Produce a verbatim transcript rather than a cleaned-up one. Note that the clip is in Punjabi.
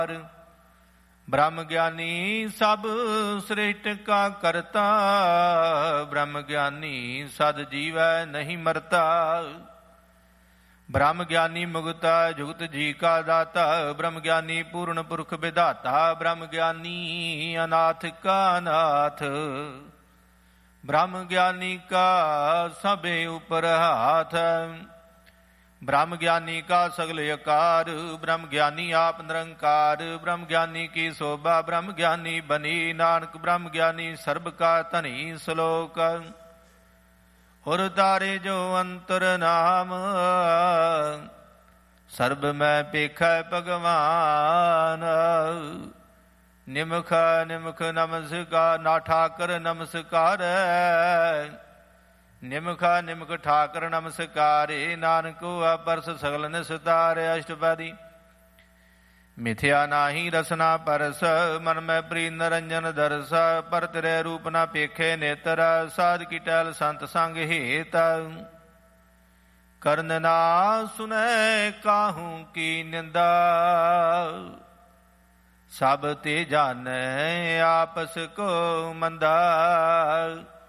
ਬ੍ਰਹਮ ਗਿਆਨੀ ਸਭ ਸ੍ਰਿਸ਼ਟ ਕਾ ਕਰਤਾ, ਬ੍ਰਹਮ ਗਿਆਨੀ ਸਦ ਜੀਵੈ ਨਹੀਂ ਮਰਤਾ। ਬ੍ਰਹਮ ਗਿਆਨੀ ਮੁਗਤਾ ਜੁਗਤ ਜੀ ਕਾ ਦਾਤਾ, ਬ੍ਰਹਮ ਗਿਆਨੀ ਪੂਰਨ ਪੁਰਖ ਵਿਧਾਤਾ, ਬ੍ਰਹਮ ਗਿਆਨੀ ਅਨਾਥ ਕਾ ਨਾਥ। ਬ੍ਰਹਮ ਗਿਆਨੀ ਕਾ ਸਭੇ ਉਪਰ ਹਾਥ, ਬ੍ਰਹਮ ਗਿਆਨੀ ਕਾ ਸਗਲ ਆਕਾਰ, ਬ੍ਰਹਮ ਗਿਆਨੀ ਆਪ ਨਿਰੰਕਾਰ। ਬ੍ਰਹਮ ਗਿਆਨੀ ਕੀ ਸੋਭਾ ਬ੍ਰਹਮ ਗਿਆਨੀ ਬਨੀ, ਨਾਨਕ ਬ੍ਰਹਮ ਗਿਆਨੀ ਸਰਬ ਕਾ ਧਨੀ। ਸ਼ਲੋਕ ਹੁਰ ਤਾਰੇ ਜੋ ਅੰਤਰ ਨਾਮ, ਸਰਬ ਮੈਂ ਪੇਖੈ ਭਗਵਾਨ। ਨਿਮਖ ਨਿਮਖ ਨਮਸਕਾਰ ਨਾ ਠਾਕਰ ਨਮਸਕਾਰ, ਨਿਮਖਾ ਨਿਮਖ ਠਾਕਰ ਨਮਸਕਾਰੇ। ਨਾਨਕ ਆਪਰਸ ਸਗਲ ਨਿਸਤਾਰ। ਅਸ਼ਟਪਦੀ ਮਿਥਿਆ ਨਾਹੀ ਰਸਨਾ ਪਰਸ, ਮਨ ਮੈਂ ਪ੍ਰੀਤ ਨਰੰਜਨ ਦਰਸ। ਪਰ ਤੇਰੇ ਰੂਪ ਨਾ ਪੇਖੇ ਨੇਤਰ, ਸਾਧ ਕੀ ਟਹਿਲ ਸੰਤ ਸੰਗ ਹੇਤ। ਕਰਨ ਨਾ ਸੁਨੈ ਕਾਹੂ ਕੀ ਨਿੰਦਾ, ਸਭ ਤੇ ਜਾਣੈ ਆਪਸ ਕੋ ਮੰਦਾ।